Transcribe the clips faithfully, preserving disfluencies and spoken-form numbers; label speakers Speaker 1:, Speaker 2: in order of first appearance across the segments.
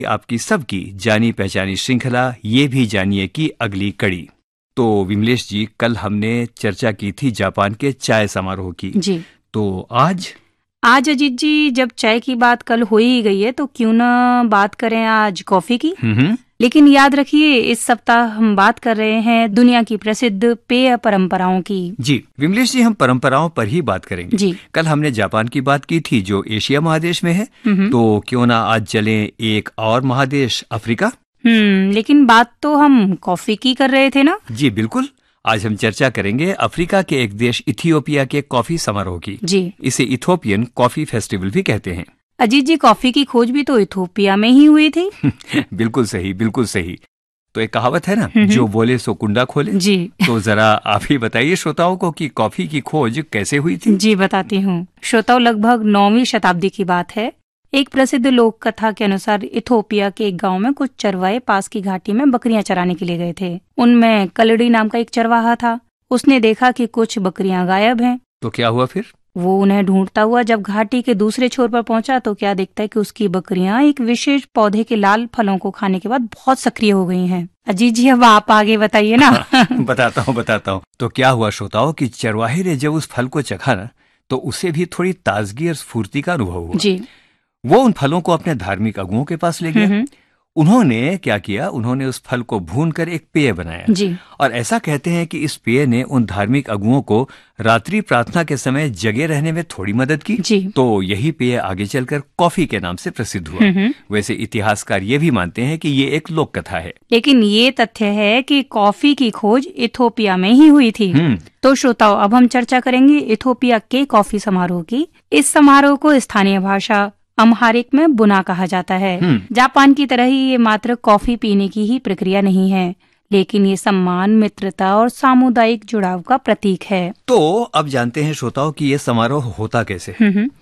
Speaker 1: आपकी सबकी जानी पहचानी श्रृंखला ये भी जानिए की अगली कड़ी। तो विमलेश जी, कल हमने चर्चा की थी जापान के चाय समारोह की
Speaker 2: जी।
Speaker 1: तो आज
Speaker 2: आज अजीत जी, जब चाय की बात कल हो ही गई है तो क्यों ना बात करें आज कॉफी की।
Speaker 1: हम्म
Speaker 2: लेकिन याद रखिए, इस सप्ताह हम बात कर रहे हैं दुनिया की प्रसिद्ध पेय परंपराओं की।
Speaker 1: जी विमलेश जी, हम परंपराओं पर ही बात करेंगे।
Speaker 2: जी।
Speaker 1: कल हमने जापान की बात की थी जो एशिया महादेश में है, तो क्यों ना आज चलें एक और महादेश अफ्रीका।
Speaker 2: हम्म लेकिन बात तो हम कॉफी की कर रहे थे ना।
Speaker 1: जी बिल्कुल, आज हम चर्चा करेंगे अफ्रीका के एक देश इथियोपिया के कॉफी समारोह की।
Speaker 2: जी।
Speaker 1: इसे इथोपियन कॉफी फेस्टिवल भी कहते हैं।
Speaker 2: अजीत जी, कॉफी की खोज भी तो इथोपिया में ही हुई थी।
Speaker 1: बिल्कुल सही, बिल्कुल सही। तो एक कहावत है ना, जो बोले सो कुंडा खोले।
Speaker 2: जी।
Speaker 1: तो जरा आप ही बताइए श्रोताओं को कि कॉफी की खोज कैसे हुई थी।
Speaker 2: जी बताती हूँ श्रोताओं, लगभग नौवीं शताब्दी की बात है। एक प्रसिद्ध लोक कथा के अनुसार इथोपिया के एक गांव में कुछ चरवाहे पास की घाटी में बकरियां चराने के लिए गए थे। उनमें कलड़ी नाम का एक चरवाहा था। उसने देखा कि कुछ बकरियां गायब हैं।
Speaker 1: तो क्या हुआ फिर?
Speaker 2: वो उन्हें ढूंढता हुआ जब घाटी के दूसरे छोर पर पहुंचा तो क्या देखता है कि उसकी बकरियां एक विशेष पौधे के लाल फलों को खाने के बाद बहुत सक्रिय हो गई हैं। अजीत जी, अब आप आगे बताइए ना।
Speaker 1: बताता हूँ बताता हूँ तो क्या हुआ श्रोताओं कि चरवाहे ने जब उस फल को चखा ना, तो उसे भी थोड़ी ताजगी और स्फूर्ति का अनुभव हुआ।
Speaker 2: जी।
Speaker 1: वो उन फलों को अपने धार्मिक अगुओं के पास ले गया। उन्होंने क्या किया, उन्होंने उस फल को भूनकर एक पेय बनाया।
Speaker 2: जी।
Speaker 1: और ऐसा कहते हैं कि इस पेय ने उन धार्मिक अगुओं को रात्रि प्रार्थना के समय जगे रहने में थोड़ी मदद की।
Speaker 2: जी।
Speaker 1: तो यही पेय आगे चलकर कॉफी के नाम से प्रसिद्ध हुआ। वैसे इतिहासकार ये भी मानते हैं कि ये एक लोक कथा है,
Speaker 2: लेकिन ये तथ्य है कि कॉफी की खोज इथोपिया में ही हुई थी। तो श्रोताओं, अब हम चर्चा करेंगे इथोपिया के कॉफी समारोह की। इस समारोह को स्थानीय भाषा अम्हारिक में बुना कहा जाता है। जापान की तरह ही ये मात्र कॉफी पीने की ही प्रक्रिया नहीं है, लेकिन ये सम्मान, मित्रता और सामुदायिक जुड़ाव का प्रतीक है।
Speaker 1: तो अब जानते हैं श्रोताओं कि ये समारोह होता कैसे।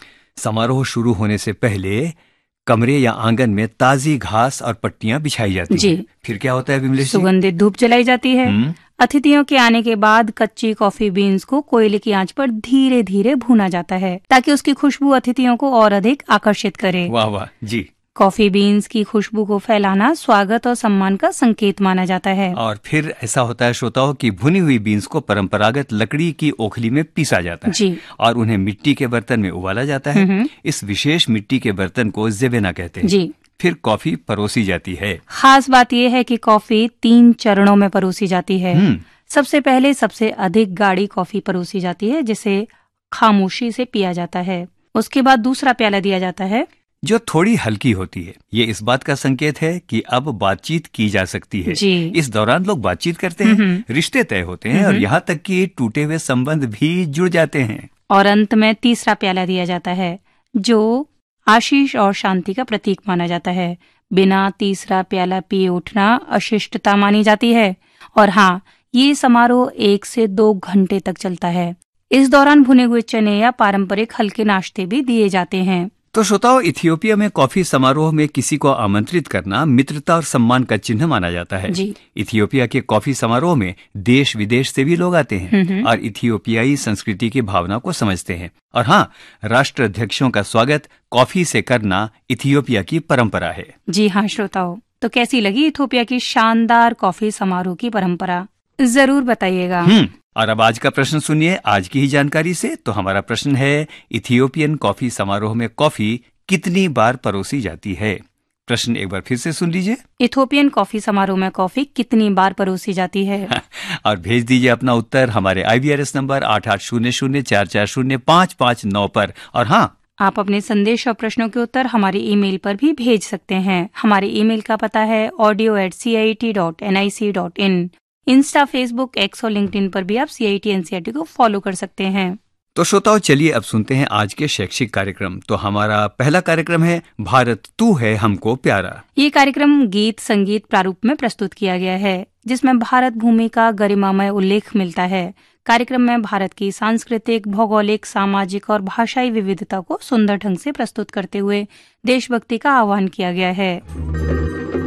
Speaker 1: समारोह शुरू होने से पहले कमरे या आंगन में ताजी घास और पट्टियां बिछाई जाती
Speaker 2: जी।
Speaker 1: हैं। फिर क्या होता है विमलेश जी?
Speaker 2: सुगंधित धूप जलाई जाती है। अतिथियों के आने के बाद कच्ची कॉफी बीन्स को कोयले की आंच पर धीरे धीरे भूना जाता है ताकि उसकी खुशबू अतिथियों को और अधिक आकर्षित करे।
Speaker 1: वाह वाह जी।
Speaker 2: कॉफी बीन्स की खुशबू को फैलाना स्वागत और सम्मान का संकेत माना जाता है।
Speaker 1: और फिर ऐसा होता है श्रोताओं कि भुनी हुई बीन्स को परंपरागत लकड़ी की ओखली में पीसा जाता है।
Speaker 2: जी।
Speaker 1: और उन्हें मिट्टी के बर्तन में उबाला जाता है। इस विशेष मिट्टी के बर्तन को ज़ेबेना कहते हैं।
Speaker 2: जी।
Speaker 1: फिर कॉफी परोसी जाती है।
Speaker 2: खास बात यह है कि कॉफी तीन चरणों में परोसी जाती है। सबसे पहले सबसे अधिक गाढ़ी कॉफी परोसी जाती है, जिसे खामोशी से पिया जाता है। उसके बाद दूसरा प्याला दिया जाता है
Speaker 1: जो थोड़ी हल्की होती है। ये इस बात का संकेत है कि अब बातचीत की जा सकती है।
Speaker 2: जी।
Speaker 1: इस दौरान लोग बातचीत करते हैं, रिश्ते तय होते हैं और यहाँ तक कि टूटे हुए संबंध भी जुड़ जाते हैं।
Speaker 2: और अंत में तीसरा प्याला दिया जाता है जो आशीष और शांति का प्रतीक माना जाता है। बिना तीसरा प्याला पिए उठना अशिष्टता मानी जाती है। और हाँ, ये समारोह एक से दो घंटे तक चलता है। इस दौरान भुने हुए चने या पारंपरिक हल्के नाश्ते भी दिए जाते हैं।
Speaker 1: तो श्रोताओं, इथियोपिया में कॉफी समारोह में किसी को आमंत्रित करना मित्रता और सम्मान का चिन्ह माना जाता है।
Speaker 2: जी।
Speaker 1: इथियोपिया के कॉफी समारोह में देश विदेश से भी लोग आते हैं और इथियोपियाई संस्कृति की भावना को समझते हैं। और हाँ, राष्ट्राध्यक्षों का स्वागत कॉफी से करना इथियोपिया की परंपरा है।
Speaker 2: जी हाँ श्रोताओं, तो कैसी लगी इथियोपिया की शानदार कॉफी समारोह की परंपरा? जरूर बताइएगा।
Speaker 1: और अब आज का प्रश्न सुनिए आज की ही जानकारी से। तो हमारा प्रश्न है, इथियोपियन कॉफी समारोह में कॉफी कितनी बार परोसी जाती है? प्रश्न एक बार फिर से सुन लीजिए।
Speaker 2: इथियोपियन कॉफी समारोह में कॉफी कितनी बार परोसी जाती है?
Speaker 1: और भेज दीजिए अपना उत्तर हमारे आई बी आर एस नंबर आठ आठ शून्य शून्य चार चार शून्य पाँच पाँच नौ पर। और हाँ,
Speaker 2: आप अपने संदेश और प्रश्नों के उत्तर हमारी ईमेल पर भी भेज सकते हैं। हमारे ईमेल का पता है audio eight C I T dot N I C dot in. Insta, Facebook, x और लिंक्डइन पर भी आप सी I T N C R T को फॉलो कर सकते हैं।
Speaker 1: तो श्रोताओं, चलिए अब सुनते हैं आज के शैक्षिक कार्यक्रम। तो हमारा पहला कार्यक्रम है भारत तू है हमको प्यारा।
Speaker 2: ये कार्यक्रम गीत संगीत प्रारूप में प्रस्तुत किया गया है, जिसमें भारत भूमि का गरिमामय उल्लेख मिलता है। कार्यक्रम में भारत की सांस्कृतिक, भौगोलिक, सामाजिक और भाषाई विविधता को सुंदर ढंग से प्रस्तुत करते हुए देशभक्ति का आह्वान किया गया है।